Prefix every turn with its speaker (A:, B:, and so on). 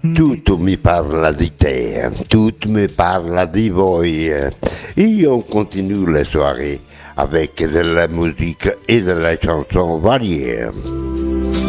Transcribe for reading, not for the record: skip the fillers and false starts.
A: Tutto mi parla di te, tout me parla di voi. Et on continue la soirée avec de la musique et de la chanson variée.